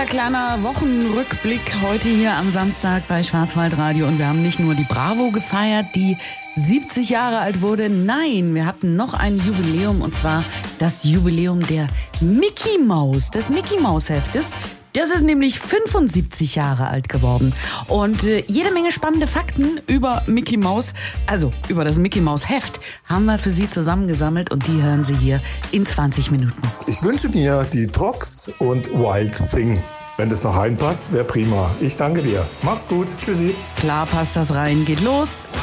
unser kleiner Wochenrückblick heute hier am Samstag bei Schwarzwaldradio. Und wir haben nicht nur die Bravo gefeiert, die 70 Jahre alt wurde. Nein, wir hatten noch ein Jubiläum, und zwar das Jubiläum der Mickey Maus, des Mickey Maus Heftes. Das ist nämlich 75 Jahre alt geworden. Und jede Menge spannende Fakten über Mickey Maus, also über das Mickey Maus Heft, haben wir für Sie zusammengesammelt, und die hören Sie hier in 20 Minuten. Ich wünsche mir die Trox und Wild Thing. Wenn das noch reinpasst, wäre prima. Ich danke dir. Mach's gut. Tschüssi. Klar passt das rein. Geht los.